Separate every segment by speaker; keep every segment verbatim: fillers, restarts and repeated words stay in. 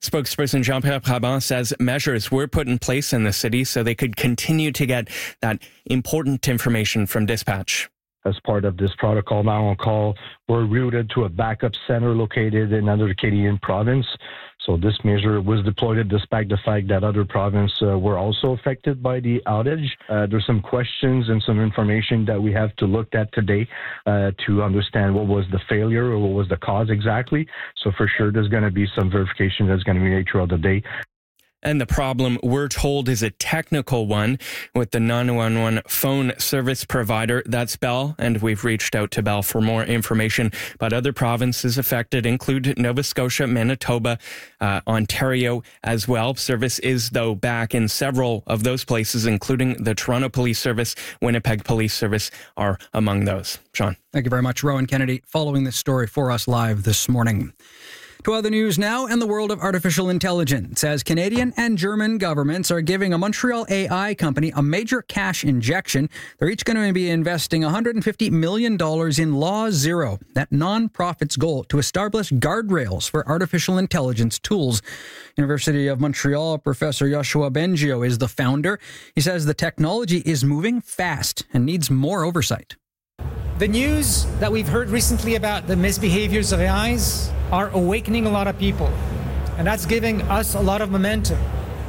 Speaker 1: Spokesperson Jean-Pierre Brabant says measures were put in place in the city so they could continue to get that important information from dispatch.
Speaker 2: As part of this protocol, Now on Call were routed to a backup center located in another Canadian province. So this measure was deployed despite the fact that other provinces uh, were also affected by the outage. Uh, there's some questions and some information that we have to look at today uh, to understand what was the failure or what was the cause exactly. So for sure, there's going to be some verification that's going to be made throughout the day.
Speaker 1: And the problem, we're told, is a technical one with the nine one one phone service provider. That's Bell, and we've reached out to Bell for more information. But other provinces affected include Nova Scotia, Manitoba, uh, Ontario as well. Service is, though, back in several of those places, including the Toronto Police Service, Winnipeg Police Service are among those. Sean.
Speaker 3: Thank you very much, Rowan Kennedy, following this story for us live this morning. To other news now, and the world of artificial intelligence, as Canadian and German governments are giving a Montreal A I company a major cash injection. They're each going to be investing one hundred fifty million dollars in Law Zero, that non-profit's goal to establish guardrails for artificial intelligence tools. University of Montreal Professor Joshua Bengio is the founder. He says the technology is moving fast and needs more oversight.
Speaker 4: The news that we've heard recently about the misbehaviors of A Is are awakening a lot of people, and that's giving us a lot of momentum.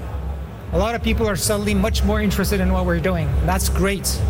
Speaker 4: A lot of people are suddenly much more interested in what we're doing, and that's great.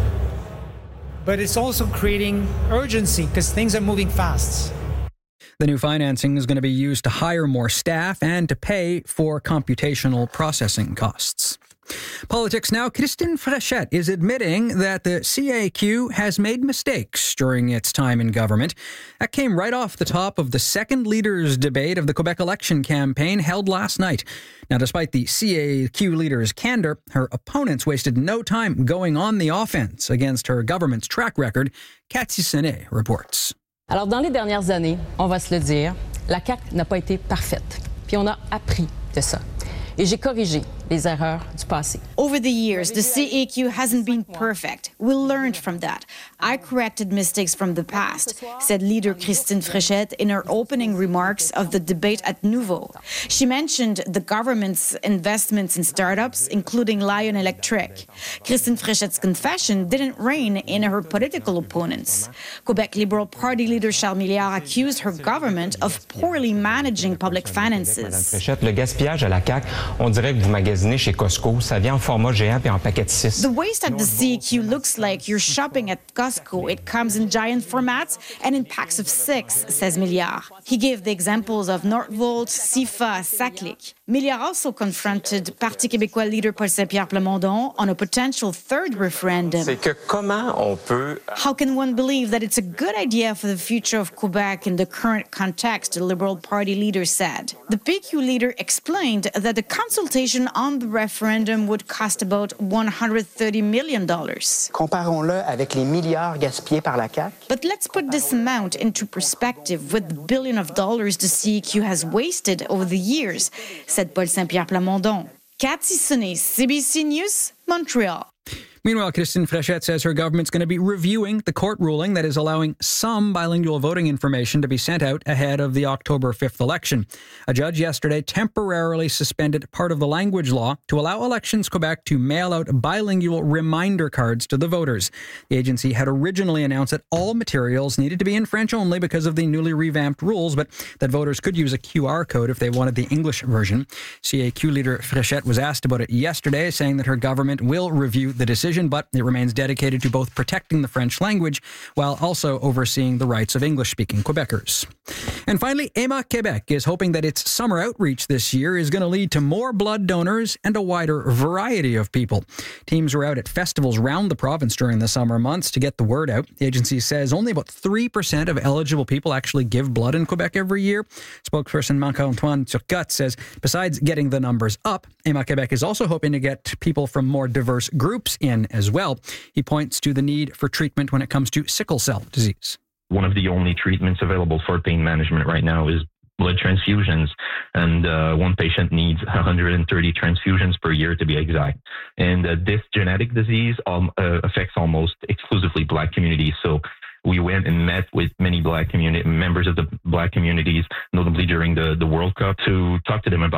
Speaker 4: But it's also creating urgency because things are moving fast.
Speaker 3: The new financing is going to be used to hire more staff and to pay for computational processing costs. Politics now. Christine Frechette is admitting that the C A Q has made mistakes during its time in government. That came right off the top of the second leaders' debate of the Quebec election campaign held last night. Now, despite the C A Q leader's candor, her opponents wasted no time going on the offense against her government's track record. Cathy Senet reports.
Speaker 5: Alors, dans les dernières années, on va se le dire, la C A Q n'a pas été parfaite. Puis on a appris de ça. Et j'ai corrigé les erreurs du passé.
Speaker 6: Over the years, the C A Q hasn't been perfect. We learned from that. I corrected mistakes from the past, said leader Christine Frechette in her opening remarks of the debate at Nouveau. She mentioned the government's investments in startups, including Lion Electric. Christine Frechette's confession didn't rein in her political opponents. Quebec Liberal Party leader Charles Milliard accused her government of poorly managing public finances.
Speaker 7: Madame Frechette, le gaspillage à la C A Q, on dirait que vous magasinez chez Costco, ça vient en format géant puis en paquet de six.
Speaker 6: The waste at the C A Q looks like you're shopping at Costco. It comes in giant formats and in packs of six, says Milliard. He gave the examples of Northvolt, Sifa, Saclic. Milliard also confronted Parti québécois leader Paul Saint-Pierre Plamondon on a potential third referendum.
Speaker 7: C'est que comment on peut...
Speaker 6: How can one believe that it's a good idea for the future of Quebec in the current context, the Liberal Party leader said. The P Q leader explained that the consultation on the referendum would cost about one hundred thirty million dollars.
Speaker 8: Comparons-le avec les milliards gaspillés par la C A Q.
Speaker 6: But let's put this amount into perspective with the billion of dollars the C A Q has wasted over the years, said Paul Saint-Pierre Plamondon. Cathy Senet, C B C News, Montreal.
Speaker 3: Meanwhile, Christine Frechette says her government's going to be reviewing the court ruling that is allowing some bilingual voting information to be sent out ahead of the October fifth election. A judge yesterday temporarily suspended part of the language law to allow Elections Quebec to mail out bilingual reminder cards to the voters. The agency had originally announced that all materials needed to be in French only because of the newly revamped rules, but that voters could use a Q R code if they wanted the English version. C A Q leader Frechette was asked about it yesterday, saying that her government will review the decision, but it remains dedicated to both protecting the French language while also overseeing the rights of English-speaking Quebecers. And finally, Emma Quebec is hoping that its summer outreach this year is going to lead to more blood donors and a wider variety of people. Teams were out at festivals around the province during the summer months to get the word out. The agency says only about three percent of eligible people actually give blood in Quebec every year. Spokesperson Marc-Antoine Turcotte says besides getting the numbers up, Emma Quebec is also hoping to get people from more diverse groups in as well. He points to the need for treatment when it comes to sickle cell disease.
Speaker 9: One of the only treatments available for pain management right now is blood transfusions, and uh, one patient needs one hundred thirty transfusions per year to be exact. And uh, this genetic disease um, uh, affects almost exclusively Black communities. So we went and met with many Black community members of the Black communities, notably during the, the World Cup, to talk to them about the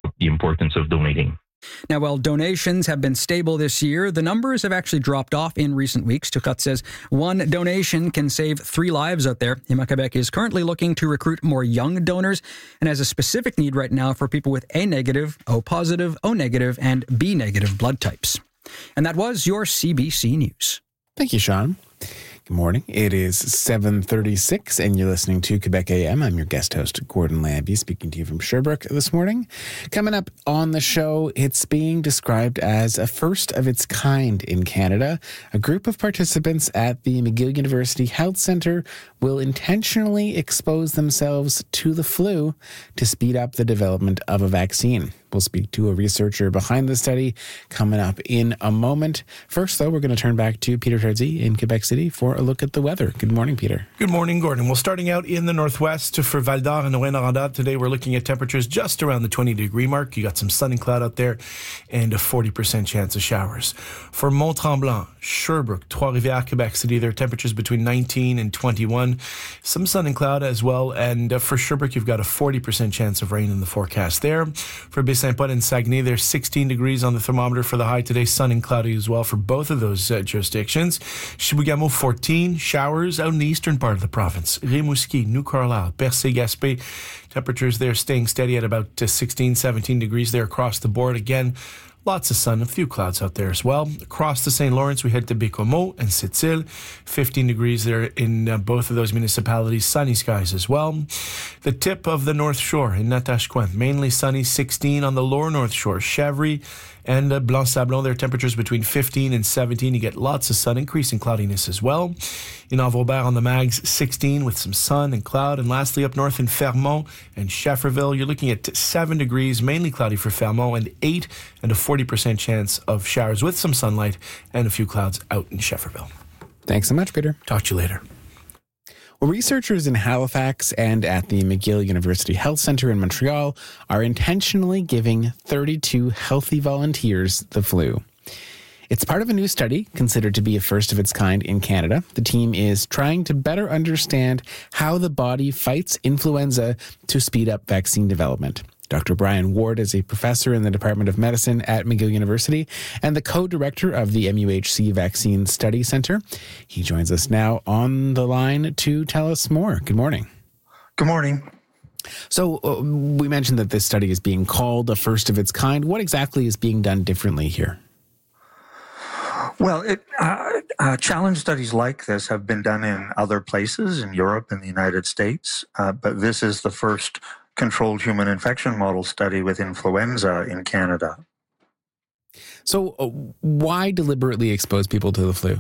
Speaker 9: importance of donating.
Speaker 3: Now, while donations have been stable this year, the numbers have actually dropped off in recent weeks. Tukat says one donation can save three lives out there. Héma-Québec is currently looking to recruit more young donors and has a specific need right now for people with A negative, O positive, O negative, and B negative blood types. And that was your C B C News.
Speaker 10: Thank you, Sean. Good morning. It is seven thirty-six, and you're listening to Quebec A M. I'm your guest host, Gordon Lambie, speaking to you from Sherbrooke this morning. Coming up on the show, it's being described as a first of its kind in Canada. A group of participants at the McGill University Health Centre will intentionally expose themselves to the flu to speed up the development of a vaccine. We'll speak to a researcher behind the study coming up in a moment. First, though, we're going to turn back to Peter Tardy in Quebec City for a look at the weather. Good morning, Peter.
Speaker 11: Good morning, Gordon. Well, starting out in the northwest for Val d'Or and Rouyn-Noranda, today we're looking at temperatures just around the twenty degree mark. You got some sun and cloud out there and a forty percent chance of showers. For Mont-Tremblant, Sherbrooke, Trois-Rivières, Quebec City, there are temperatures between nineteen and twenty-one. Some sun and cloud as well. And uh, for Sherbrooke, you've got a forty percent chance of rain in the forecast there. For Baie-Saint-Paul and Saguenay, there's sixteen degrees on the thermometer for the high today. Sun and cloudy as well for both of those uh, jurisdictions. Chibougamau, fourteen. Showers out in the eastern part of the province. Rimouski, New Carlisle, Percé, Gaspé. Temperatures there staying steady at about uh, sixteen, seventeen degrees there across the board. Again, lots of sun, a few clouds out there as well. Across the Saint Lawrence, we head to Bécomo and Sept-Îles. fifteen degrees there in uh, both of those municipalities. Sunny skies as well. The tip of the North Shore in Natashquan, mainly sunny, sixteen on the lower North Shore. Chèvre and uh, Blanc-Sablon, their temperatures between fifteen and seventeen. You get lots of sun, increasing cloudiness as well. In Envalbert on the Mags, sixteen with some sun and cloud. And lastly, up north in Fermont and Schefferville, you're looking at seven degrees, mainly cloudy for Fermont, and eight and a forty percent chance of showers with some sunlight and a few clouds out in Schefferville.
Speaker 10: Thanks so much, Peter.
Speaker 11: Talk to you later.
Speaker 10: Well, researchers in Halifax and at the McGill University Health Centre in Montreal are intentionally giving thirty-two healthy volunteers the flu. It's part of a new study considered to be a first of its kind in Canada. The team is trying to better understand how the body fights influenza to speed up vaccine development. Doctor Brian Ward is a professor in the Department of Medicine at McGill University and the co-director of the M U H C Vaccine Study Center. He joins us now on the line to tell us more. Good morning.
Speaker 12: Good morning.
Speaker 10: So uh, we mentioned that this study is being called a first of its kind. What exactly is being done differently here?
Speaker 12: Well, it, uh, uh, challenge studies like this have been done in other places, in Europe and the United States, uh, but this is the first controlled human infection model study with influenza in Canada.
Speaker 10: So uh, why deliberately expose people to the flu?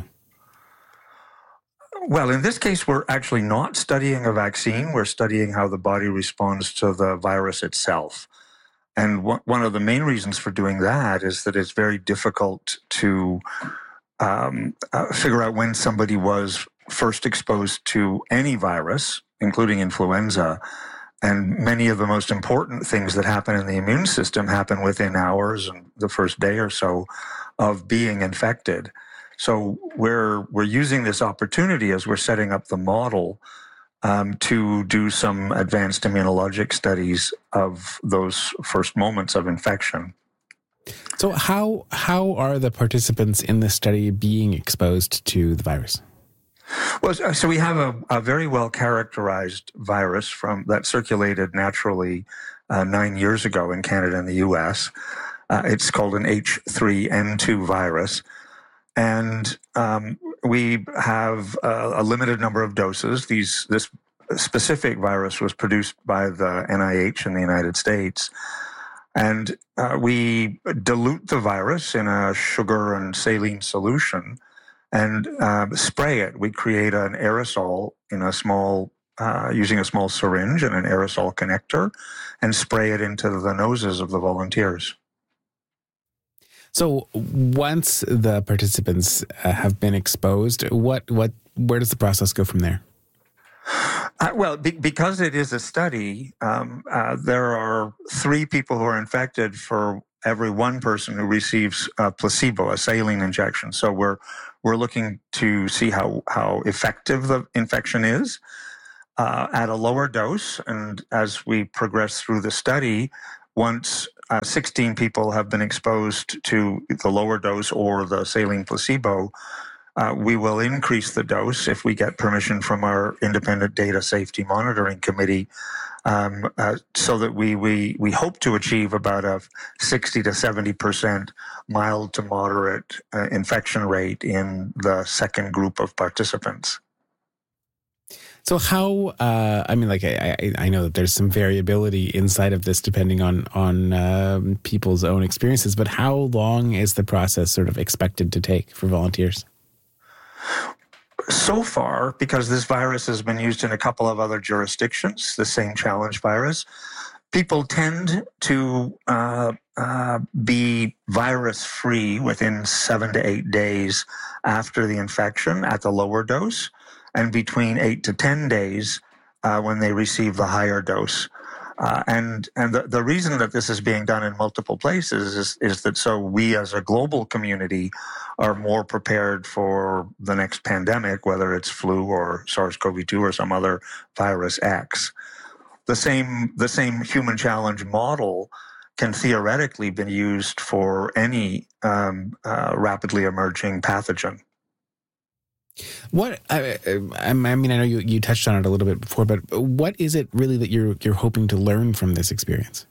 Speaker 12: Well, in this case, we're actually not studying a vaccine. We're studying how the body responds to the virus itself. And one of the main reasons for doing that is that it's very difficult to um, uh, figure out when somebody was first exposed to any virus, including influenza. And many of the most important things that happen in the immune system happen within hours and the first day or so of being infected. So we're we're using this opportunity as we're setting up the model um, to do some advanced immunologic studies of those first moments of infection.
Speaker 10: So how how are the participants in this study being exposed to the virus?
Speaker 12: Well, so we have a, a very well-characterized virus from that circulated naturally uh, nine years ago in Canada and the U S. Uh, it's called an H three N two virus. And um, we have a, a limited number of doses. These This specific virus was produced by the N I H in the United States. And uh, we dilute the virus in a sugar and saline solution and uh, spray it. We create an aerosol in a small, uh, using a small syringe and an aerosol connector, and spray it into the noses of the volunteers.
Speaker 10: So once the participants uh, have been exposed, what, what, where does the process go from there?
Speaker 12: Uh, well, be, because it is a study, um, uh, there are three people who are infected for every one person who receives a placebo, a saline injection. So we're we're looking to see how how effective the infection is uh, at a lower dose. And as we progress through the study, once uh, sixteen people have been exposed to the lower dose or the saline placebo, uh, we will increase the dose if we get permission from our independent data safety monitoring committee, um, uh, so that we, we, we hope to achieve about a sixty to seventy percent mild to moderate uh, infection rate in the second group of participants.
Speaker 10: So how, uh, I mean, like, I, I, I know that there's some variability inside of this depending on, on um, people's own experiences, but how long is the process sort of expected to take for volunteers?
Speaker 12: So far, because this virus has been used in a couple of other jurisdictions, the same challenge virus, people tend to uh, uh, be virus-free within seven to eight days after the infection at the lower dose, and between eight to ten days uh, when they receive the higher dose. Uh, and and the, the reason that this is being done in multiple places is, is that so we as a global community are more prepared for the next pandemic, whether it's flu or SARS-C o V two or some other virus X. The same, the same human challenge model can theoretically be used for any um, uh, rapidly emerging pathogen.
Speaker 10: What I, I mean, I know you, you touched on it a little bit before, but what is it really that you're you're hoping to learn from this experience?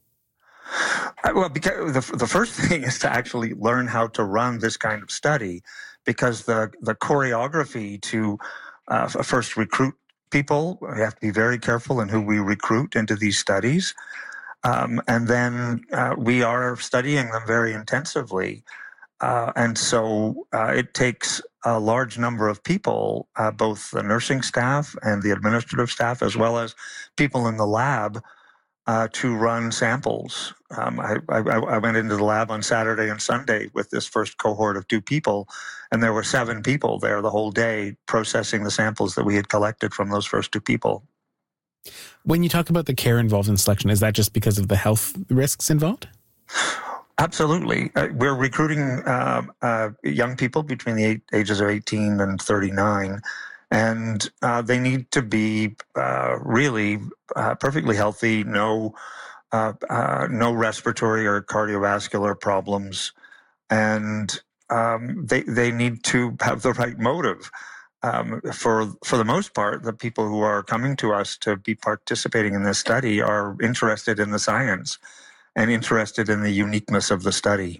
Speaker 12: Well, because the the first thing is to actually learn how to run this kind of study, because the the choreography to uh, first recruit people, we have to be very careful in who we recruit into these studies, um, and then uh, we are studying them very intensively. Uh, and so uh, it takes a large number of people, uh, both the nursing staff and the administrative staff, as well as people in the lab, uh, to run samples. Um, I, I, I went into the lab on Saturday and Sunday with this first cohort of two people, and there were seven people there the whole day processing the samples that we had collected from those first two people.
Speaker 10: When you talk about the care involved in selection, is that just because of the health risks involved?
Speaker 12: Absolutely. Uh, we're recruiting uh, uh, young people between the eight, ages of eighteen and thirty-nine, and uh, they need to be uh, really uh, perfectly healthy, no, uh, uh, no respiratory or cardiovascular problems, and um, they they need to have the right motive. Um, for for the most part, the people who are coming to us to be participating in this study are interested in the science and interested in the uniqueness of the study.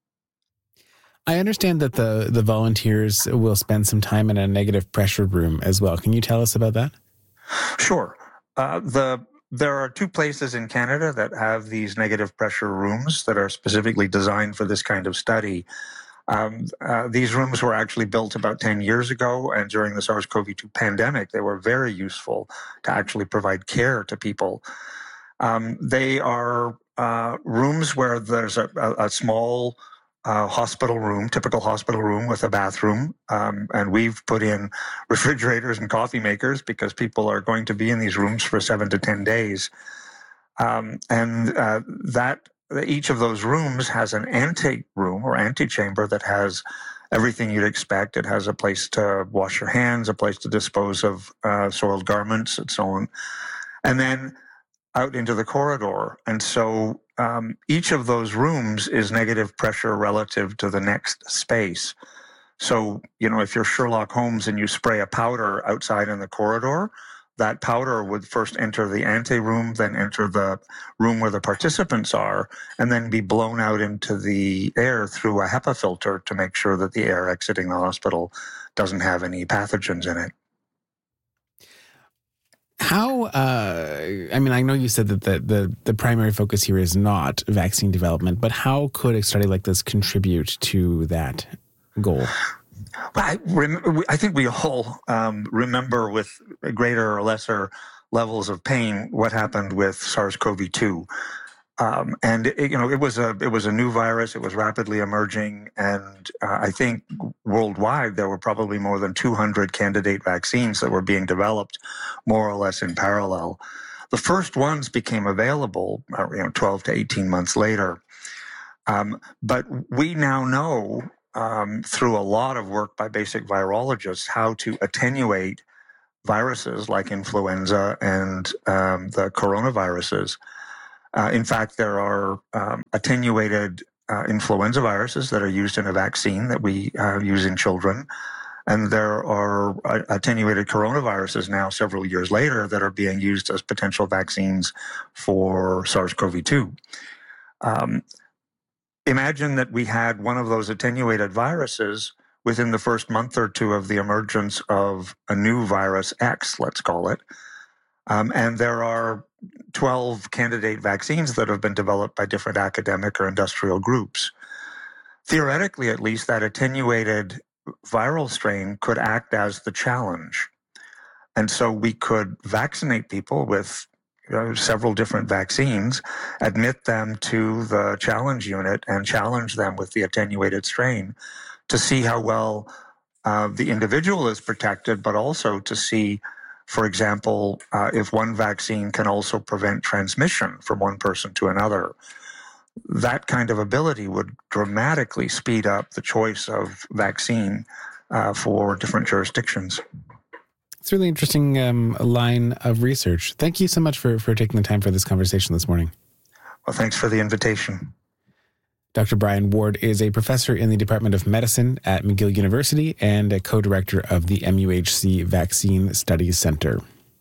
Speaker 10: I understand that the, the volunteers will spend some time in a negative pressure room as well. Can you tell us about that?
Speaker 12: Sure. Uh, the there are two places in Canada that have these negative pressure rooms that are specifically designed for this kind of study. Um, uh, these rooms were actually built about ten years ago, and during the SARS-C o V two pandemic, they were very useful to actually provide care to people. Um, they are uh, rooms where there's a, a, a small uh, hospital room, typical hospital room with a bathroom, um, and we've put in refrigerators and coffee makers because people are going to be in these rooms for seven to ten days. Um, and uh, that each of those rooms has an ante room or antechamber that has everything you'd expect. It has a place to wash your hands, a place to dispose of uh, soiled garments, and so on. And then out into the corridor. And so um, each of those rooms is negative pressure relative to the next space. So, you know, if you're Sherlock Holmes and you spray a powder outside in the corridor, that powder would first enter the ante room, then enter the room where the participants are, and then be blown out into the air through a HEPA filter to make sure that the air exiting the hospital doesn't have any pathogens in it.
Speaker 10: How, uh, I mean, I know you said that the, the, the primary focus here is not vaccine development, but how could a study like this contribute to that goal?
Speaker 12: I, rem- I think we all um, remember with greater or lesser levels of pain what happened with SARS-C o V two. Um, and it, you know, it was a it was a new virus. It was rapidly emerging, and uh, I think worldwide there were probably more than two hundred candidate vaccines that were being developed, more or less in parallel. The first ones became available, uh, you know, twelve to eighteen months later. Um, but we now know um, through a lot of work by basic virologists how to attenuate viruses like influenza and um, the coronaviruses. Uh, in fact, there are um, attenuated uh, influenza viruses that are used in a vaccine that we uh, use in children. And there are uh, attenuated coronaviruses now, several years later, that are being used as potential vaccines for SARS-C o V two. Um, imagine that we had one of those attenuated viruses within the first month or two of the emergence of a new virus X, let's call it. Um, and there are twelve candidate vaccines that have been developed by different academic or industrial groups. Theoretically, at least, that attenuated viral strain could act as the challenge. And so we could vaccinate people with you know, several different vaccines, admit them to the challenge unit, and challenge them with the attenuated strain to see how well uh, the individual is protected, but also to see, for example, uh, if one vaccine can also prevent transmission from one person to another. That kind of ability would dramatically speed up the choice of vaccine uh, for different jurisdictions.
Speaker 10: It's a really interesting um, line of research. Thank you so much for, for taking the time for this conversation this morning.
Speaker 12: Well, thanks for the invitation.
Speaker 10: Doctor Brian Ward is a professor in the Department of Medicine at McGill University and a co-director of the M U H C Vaccine Studies Center.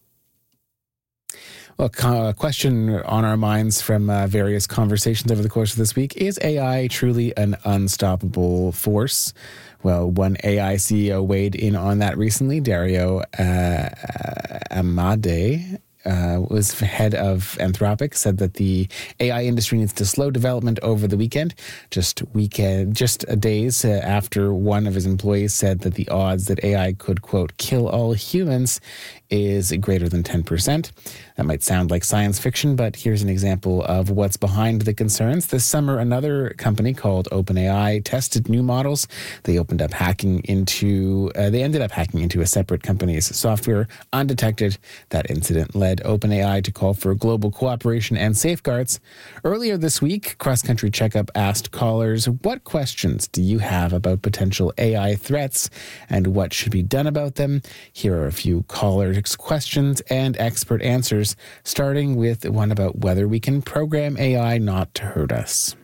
Speaker 10: Well, a question on our minds from uh, various conversations over the course of this week: is A I truly an unstoppable force? Well, one A I C E O weighed in on that recently. Dario uh, Amodei uh, was head of Anthropic, said that the A I industry needs to slow development over the weekend. Just weekend, just days uh, after one of his employees said that the odds that A I could, quote, kill all humans is greater than ten percent. That might sound like science fiction, but here's an example of what's behind the concerns. This summer, another company called OpenAI tested new models. They opened up hacking into, uh, they ended up hacking into a separate company's software undetected. That incident led OpenAI to call for global cooperation and safeguards. Earlier this week, Cross Country Checkup asked callers, what questions do you have about potential A I threats and what should be done about them? Here are a few callers' questions and expert answers, starting with one about whether we can program A I not to hurt us.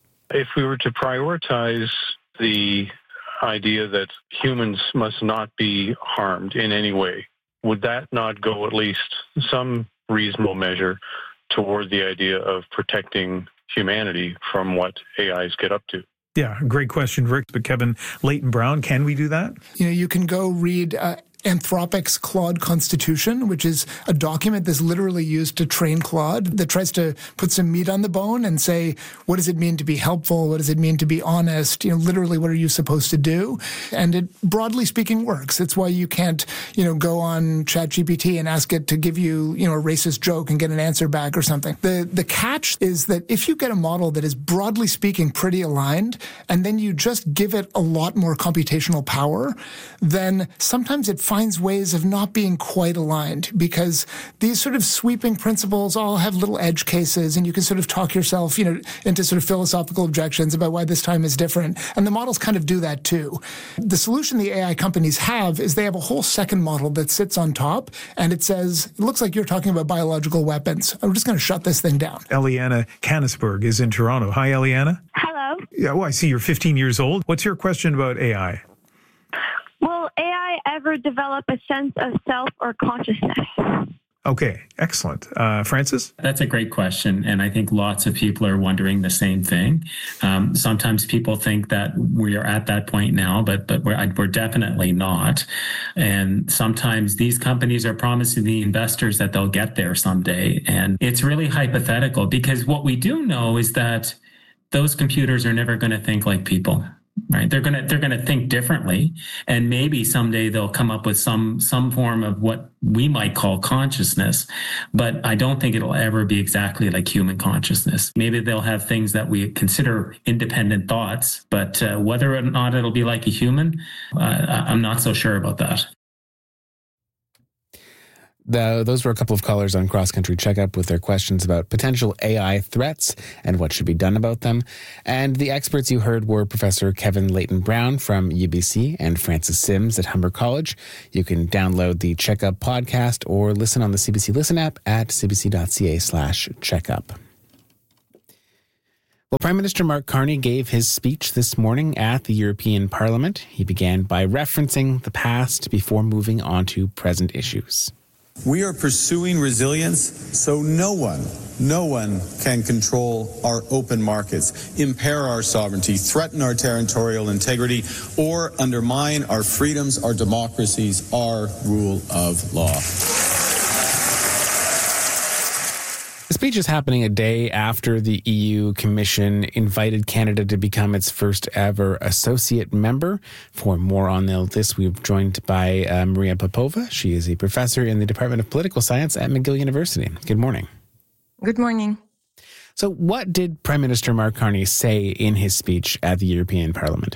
Speaker 13: If we were to prioritize the idea that humans must not be harmed in any way, would that not go at least some reasonable measure toward the idea of protecting humanity from what A Is get up to?
Speaker 14: Yeah, great question, Rick. But Kevin Leighton Brown, can we do that?
Speaker 15: You know, you can go read uh, Anthropic's Claude Constitution, which is a document that's literally used to train Claude, that tries to put some meat on the bone and say, what does it mean to be helpful? What does it mean to be honest? You know, literally, what are you supposed to do? And it, broadly speaking, works. It's why you can't, you know, go on ChatGPT and ask it to give you, you know, a racist joke and get an answer back or something. The, the catch is that if you get a model that is broadly speaking pretty aligned, and then you just give it a lot more computational power, then sometimes it finds ways of not being quite aligned, because these sort of sweeping principles all have little edge cases, and you can sort of talk yourself, you know, into sort of philosophical objections about why this time is different. And the models kind of do that too. The solution the A I companies have is they have a whole second model that sits on top, and it says, it looks like you're talking about biological weapons. I'm just going to shut this thing down.
Speaker 14: Eliana Canisberg is in Toronto. Hi, Eliana.
Speaker 16: Hello.
Speaker 14: Yeah, well, I see you're fifteen years old. What's your question about A I?
Speaker 16: Will A I ever develop a sense of self or consciousness?
Speaker 14: Okay, excellent. Uh, Francis?
Speaker 17: That's a great question, and I think lots of people are wondering the same thing. Um, sometimes people think that we are at that point now, but but we're, we're definitely not. And sometimes these companies are promising the investors that they'll get there someday, and it's really hypothetical, because what we do know is that those computers are never going to think like people. Right, they're gonna they're gonna think differently, and maybe someday they'll come up with some some form of what we might call consciousness. But I don't think it'll ever be exactly like human consciousness. Maybe they'll have things that we consider independent thoughts, but uh, whether or not it'll be like a human, uh, I'm not so sure about that.
Speaker 10: The, those were a couple of callers on Cross Country Checkup with their questions about potential A I threats and what should be done about them. And the experts you heard were Professor Kevin Leighton Brown from U B C and Francis Sims at Humber College. You can download the Checkup podcast or listen on the C B C Listen app at cbc.ca slash checkup. Well, Prime Minister Mark Carney gave his speech this morning at the European Parliament. He began by referencing the past before moving on to present issues.
Speaker 18: We are pursuing resilience so no one, no one can control our open markets, impair our sovereignty, threaten our territorial integrity, or undermine our freedoms, our democracies, our rule of law.
Speaker 10: The speech is happening a day after the E U Commission invited Canada to become its first ever associate member. For more on this, we're joined by uh, Maria Popova. She is a professor in the Department of Political Science at McGill University. Good morning.
Speaker 19: Good morning.
Speaker 10: So what did Prime Minister Mark Carney say in his speech at the European Parliament?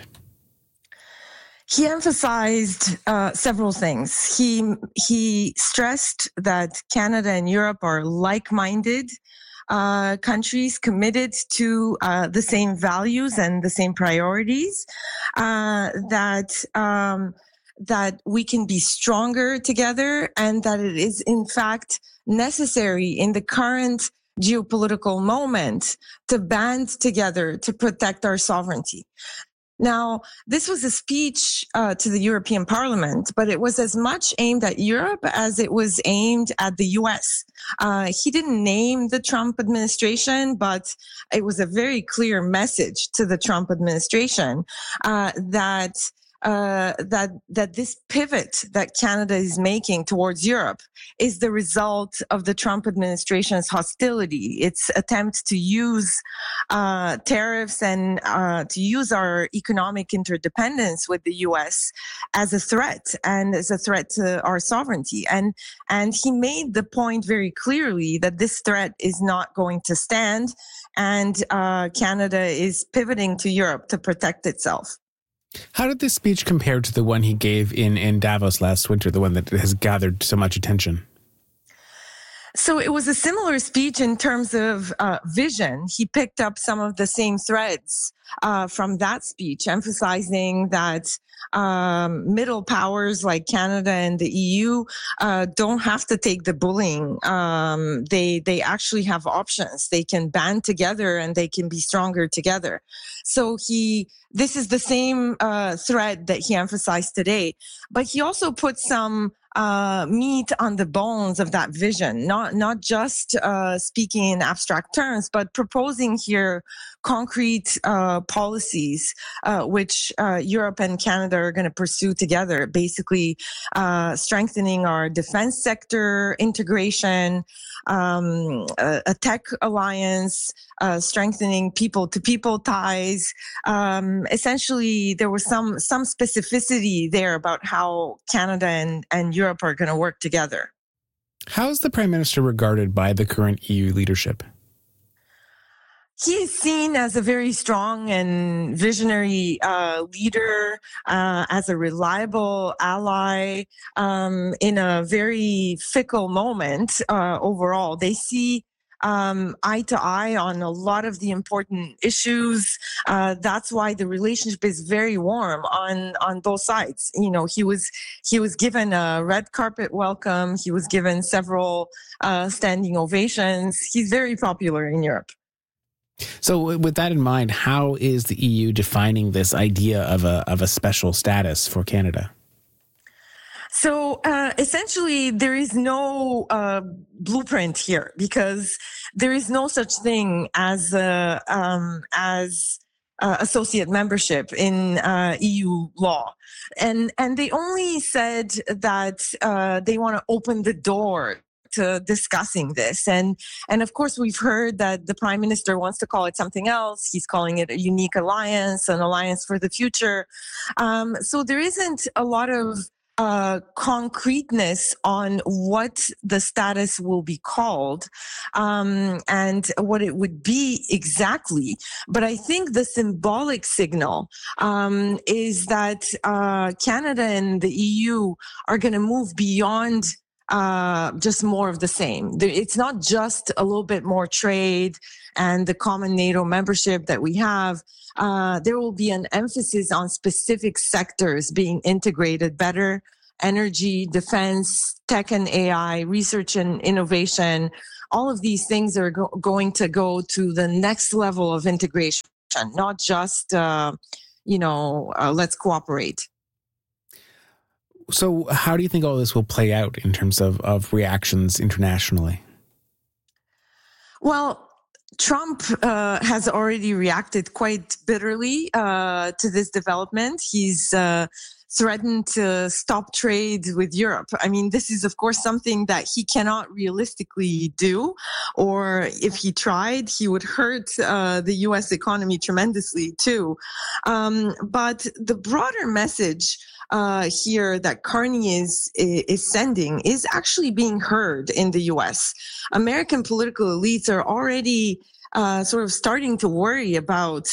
Speaker 19: He emphasized uh, several things. He he stressed that Canada and Europe are like-minded uh, countries committed to uh, the same values and the same priorities. Uh, that um, that we can be stronger together, and that it is in fact necessary in the current geopolitical moment to band together to protect our sovereignty. Now, this was a speech uh, to the European Parliament, but it was as much aimed at Europe as it was aimed at the U S. Uh, he didn't name the Trump administration, but it was a very clear message to the Trump administration uh, that Uh, that that this pivot that Canada is making towards Europe is the result of the Trump administration's hostility, its attempt to use uh, tariffs and uh, to use our economic interdependence with the U S as a threat and as a threat to our sovereignty. And and he made the point very clearly that this threat is not going to stand, and uh, Canada is pivoting to Europe to protect itself.
Speaker 10: How did this speech compare to the one he gave in, in Davos last winter, the one that has gathered so much attention?
Speaker 19: So it was a similar speech in terms of uh, vision. He picked up some of the same threads uh, from that speech, emphasizing that um, middle powers like Canada and the E U uh, don't have to take the bullying. Um, they they actually have options. They can band together and they can be stronger together. So he this is the same uh, thread that he emphasized today, but he also put some uh, meat on the bones of that vision, not not just uh, speaking in abstract terms, but proposing here concrete uh, policies uh, which uh, Europe and Canada are going to pursue together, basically uh, strengthening our defense sector integration, um, a, a tech alliance, uh, strengthening people-to-people ties. Um, essentially, there was some some specificity there about how Canada and, and Europe are going to work together.
Speaker 10: How is the Prime Minister regarded by the current E U leadership?
Speaker 19: He is seen as a very strong and visionary uh, leader, uh, as a reliable ally um, in a very fickle moment uh, overall. They see um, eye to eye on a lot of the important issues. Uh, that's why the relationship is very warm on, on both sides. You know, he was he was given a red carpet welcome. He was given several uh, standing ovations. He's very popular in Europe.
Speaker 10: So with that in mind, how is the E U defining this idea of a of a special status for Canada?
Speaker 19: So uh, essentially, there is no uh, blueprint here because there is no such thing as uh, um, as uh, associate membership in uh, E U law, and and they only said that uh, they want to open the door to discussing this. And and of course, we've heard that the Prime Minister wants to call it something else. He's calling it a unique alliance, an alliance for the future. Um, so there isn't a lot of uh, concreteness on what the status will be called um, and what it would be exactly. But I think the symbolic signal um, is that uh, Canada and the E U are going to move beyond Uh, just more of the same. It's not just a little bit more trade and the common NATO membership that we have. Uh, there will be an emphasis on specific sectors being integrated better: energy, defense, tech and A I, research and innovation, all of these things are go- going to go to the next level of integration, not just, uh, you know, uh, let's cooperate.
Speaker 10: So how do you think all this will play out in terms of, of reactions internationally?
Speaker 19: Well, Trump uh, has already reacted quite bitterly uh, to this development. He's uh, threatened to stop trade with Europe. I mean, this is, of course, something that he cannot realistically do, or if he tried, he would hurt uh, the U S economy tremendously, too. Um, but the broader message Uh, here that Carney is is sending is actually being heard in the U S. American political elites are already uh, sort of starting to worry about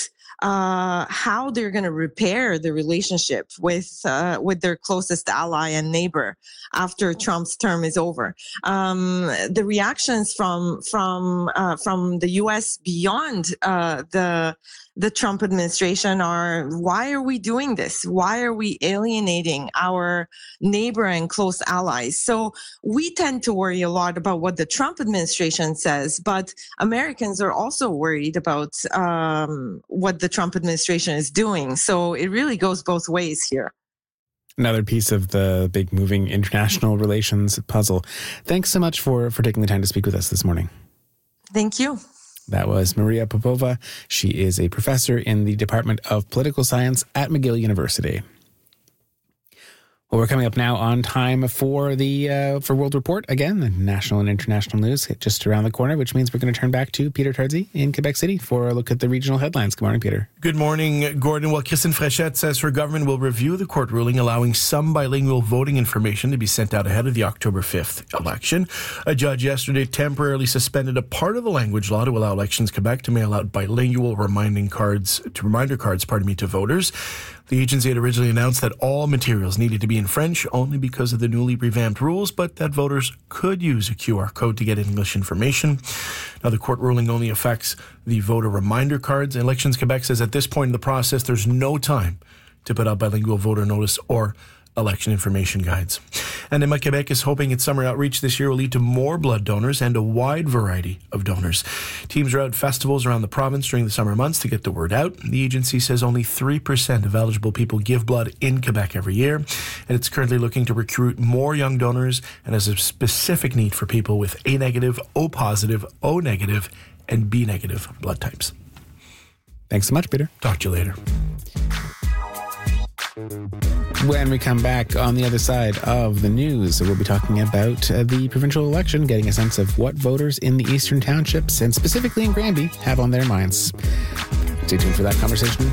Speaker 19: uh, how they're going to repair the relationship with uh, with their closest ally and neighbor after Trump's term is over. Um, the reactions from from uh, from the U S beyond uh, the the Trump administration are, why are we doing this? Why are we alienating our neighbor and close allies? So we tend to worry a lot about what the Trump administration says, but Americans are also worried about um, what the Trump administration is doing. So it really goes both ways here.
Speaker 10: Another piece of the big moving international relations puzzle. Thanks so much for, for taking the time to speak with us this morning.
Speaker 19: Thank you.
Speaker 10: That was Maria Popova. She is a professor in the Department of Political Science at McGill University. Well, we're coming up now on time for the uh, for World Report. Again, the national and international news just around the corner, which means we're going to turn back to Peter Tardsey in Quebec City for a look at the regional headlines. Good morning, Peter.
Speaker 11: Good morning, Gordon. Well, Christine Fréchette says her government will review the court ruling allowing some bilingual voting information to be sent out ahead of the October fifth election. A judge yesterday temporarily suspended a part of the language law to allow Elections Quebec to mail out bilingual reminding cards, to reminder cards, pardon me, to voters. The agency had originally announced that all materials needed to be in French only because of the newly revamped rules, but that voters could use a Q R code to get English information. Now, the court ruling only affects the voter reminder cards. Elections Quebec says at this point in the process, there's no time to put out bilingual voter notice or election information guides. And Emma Quebec is hoping its summer outreach this year will lead to more blood donors and a wide variety of donors. Teams are out at festivals around the province during the summer months to get the word out. The agency says only three percent of eligible people give blood in Quebec every year, and it's currently looking to recruit more young donors and has a specific need for people with A negative, O positive, O negative, and B negative blood types.
Speaker 10: Thanks so much, Peter.
Speaker 11: Talk to you later.
Speaker 10: When we come back on the other side of the news, we'll be talking about uh, the provincial election, getting a sense of what voters in the Eastern Townships, and specifically in Granby, have on their minds. Stay tuned for that conversation.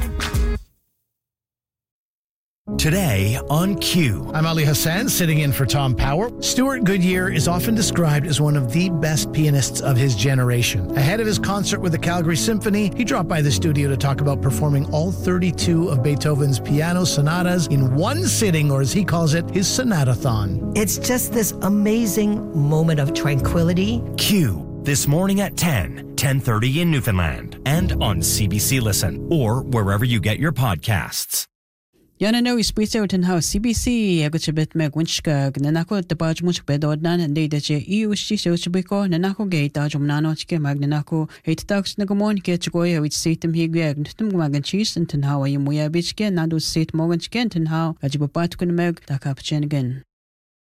Speaker 20: Today on Q. I'm Ali Hassan, sitting in for Tom Power. Stuart Goodyear is often described as one of the best pianists of his generation. Ahead of his concert with the Calgary Symphony, he dropped by the studio to talk about performing all thirty-two of Beethoven's piano sonatas in one sitting, or as he calls it, his sonatathon.
Speaker 21: It's just this amazing moment of tranquility.
Speaker 20: Q. This morning at ten, ten thirty in Newfoundland, and on C B C Listen, or wherever you get your podcasts.
Speaker 22: Yana no ispito ten how C B C agutbet meg winchka nanako the badge much bedodnan and data je eu stiso chibiko nanako gate ajumnano chike magnanako eight tax nagamon ketchgoya which seatem higag ntum magan cheese and ten how you muya bitchken nadu seat morgan chicken ten how ajibapat kun meg takap chen again.